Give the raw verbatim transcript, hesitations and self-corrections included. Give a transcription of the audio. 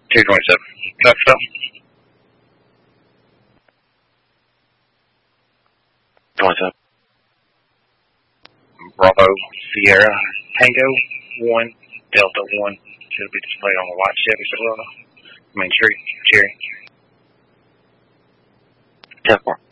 two twenty-seven. That's up. twenty-seven. Bravo, Sierra, Tango, one, Delta, one. Should be displayed on the white Chevy Silverado. Main Street, Cherry. ten four.